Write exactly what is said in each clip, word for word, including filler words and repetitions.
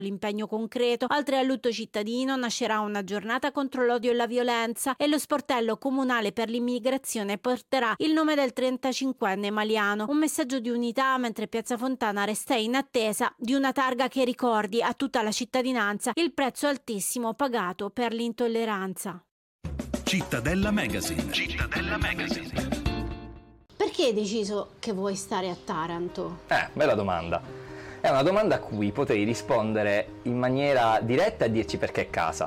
l'impegno concreto. Oltre al lutto cittadino nascerà una giornata contro l'odio e la violenza e lo sportello comunale per l'immigrazione porterà il nome del trentacinquenne maliano, un messaggio di unità mentre Piazza Fontana resta in attesa di una targa che ricordi a tutta la cittadinanza il prezzo altissimo pagato per l'intolleranza. Cittadella Magazine. Cittadella Magazine. Perché hai deciso che vuoi stare a Taranto? Eh, bella domanda. È una domanda a cui potrei rispondere in maniera diretta e dirci perché è casa.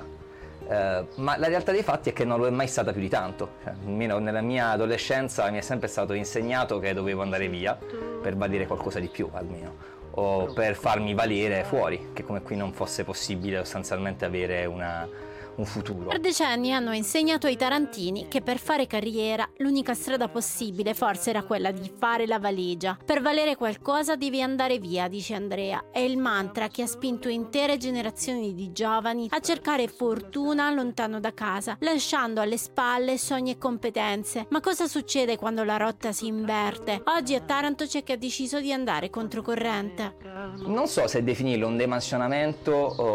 Eh, ma la realtà dei fatti è che non lo è mai stata più di tanto. Cioè, almeno nella mia adolescenza mi è sempre stato insegnato che dovevo andare via per valere qualcosa di più, almeno, o per farmi valere fuori, che come qui non fosse possibile sostanzialmente avere una... un futuro. Per decenni hanno insegnato ai tarantini che per fare carriera l'unica strada possibile forse era quella di fare la valigia. Per valere qualcosa devi andare via, dice Andrea. È il mantra che ha spinto intere generazioni di giovani a cercare fortuna lontano da casa, lasciando alle spalle sogni e competenze. Ma cosa succede quando la rotta si inverte? Oggi a Taranto c'è chi ha deciso di andare controcorrente. Non so se definirlo un demansionamento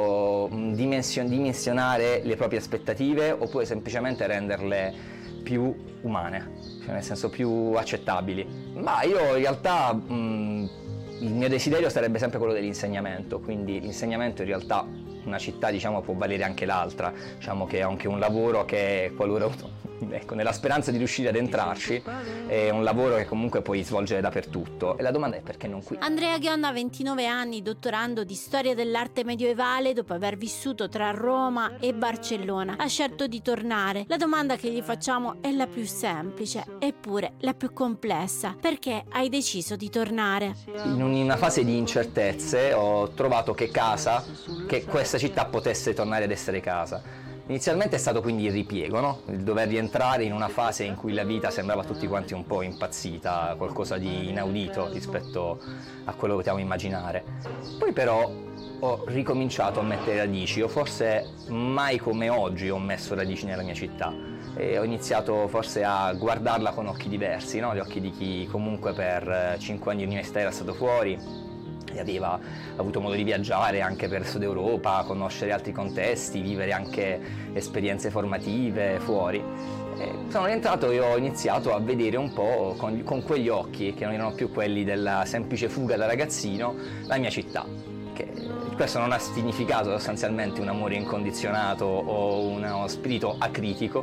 o dimension- dimensionare le proprie aspettative oppure semplicemente renderle più umane, cioè nel senso più accettabili. Ma io in realtà mh, il mio desiderio sarebbe sempre quello dell'insegnamento, quindi l'insegnamento in realtà una città diciamo può valere anche l'altra, diciamo che è anche un lavoro che qualora ecco, nella speranza di riuscire ad entrarci è un lavoro che comunque puoi svolgere dappertutto e la domanda è perché non qui? Andrea Ghionna ha ventinove anni, dottorando di storia dell'arte medievale, dopo aver vissuto tra Roma e Barcellona ha scelto di tornare. La domanda che gli facciamo è la più semplice eppure la più complessa: perché hai deciso di tornare? In una fase di incertezze ho trovato che casa, che questa città potesse tornare ad essere casa. Inizialmente è stato quindi il ripiego, no? Il dover rientrare in una fase in cui la vita sembrava a tutti quanti un po' impazzita, qualcosa di inaudito rispetto a quello che potevamo immaginare. Poi però ho ricominciato a mettere radici, o forse mai come oggi ho messo radici nella mia città. E ho iniziato forse a guardarla con occhi diversi, no? Gli occhi di chi comunque per cinque anni di università era stato fuori e aveva avuto modo di viaggiare anche per il Sud Europa, conoscere altri contesti, vivere anche esperienze formative fuori. E sono rientrato e ho iniziato a vedere un po' con, con quegli occhi, che non erano più quelli della semplice fuga da ragazzino, la mia città. Che questo non ha significato sostanzialmente un amore incondizionato o uno spirito acritico,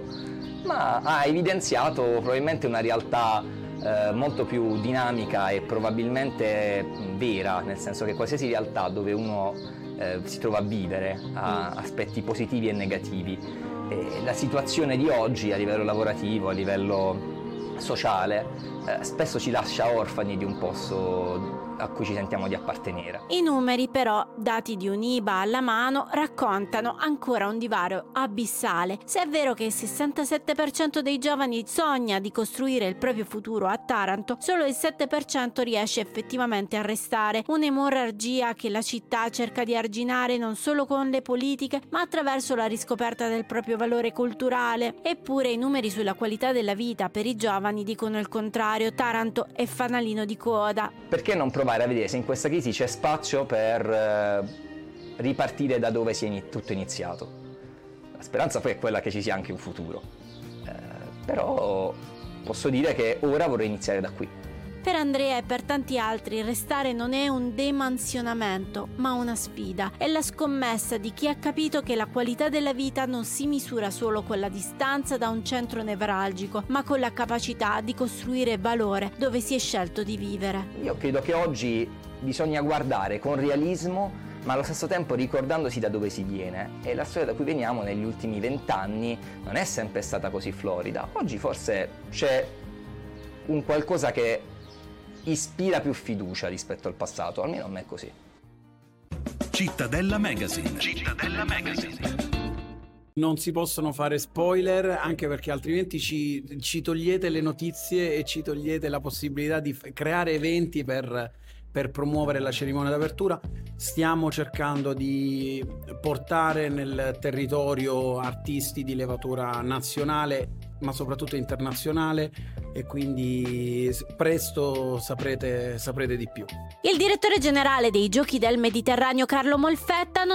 ma ha evidenziato probabilmente una realtà Eh, molto più dinamica e probabilmente vera, nel senso che qualsiasi realtà dove uno eh, si trova a vivere ha aspetti positivi e negativi e la situazione di oggi a livello lavorativo, a livello sociale eh, spesso ci lascia orfani di un posto a cui ci sentiamo di appartenere. I numeri però, dati di un'I B A alla mano, raccontano ancora un divario abissale. Se è vero che il sessantasette per cento dei giovani sogna di costruire il proprio futuro a Taranto, solo il sette per cento riesce effettivamente a restare, un'emorragia che la città cerca di arginare non solo con le politiche, ma attraverso la riscoperta del proprio valore culturale. Eppure i numeri sulla qualità della vita per i giovani dicono il contrario. Taranto è fanalino di coda. Perché non provare a vedere se in questa crisi c'è spazio per eh, ripartire da dove si è in- tutto iniziato. La speranza poi è quella che ci sia anche un futuro, eh, però posso dire che ora vorrei iniziare da qui. Per Andrea e per tanti altri restare non è un demansionamento, ma una sfida. È la scommessa di chi ha capito che la qualità della vita non si misura solo con la distanza da un centro nevralgico, ma con la capacità di costruire valore dove si è scelto di vivere. Io credo che oggi bisogna guardare con realismo, ma allo stesso tempo ricordandosi da dove si viene. E la storia da cui veniamo negli ultimi vent'anni non è sempre stata così florida. Oggi forse c'è un qualcosa che ispira più fiducia rispetto al passato, almeno a me è così. Cittadella Magazine. Cittadella Magazine. Non si possono fare spoiler, anche perché altrimenti ci, ci togliete le notizie e ci togliete la possibilità di f- creare eventi per, per promuovere la cerimonia d'apertura. Stiamo cercando di portare nel territorio artisti di levatura nazionale ma soprattutto internazionale, e quindi presto saprete, saprete di più. Il direttore generale dei Giochi del Mediterraneo Carlo Molfetta non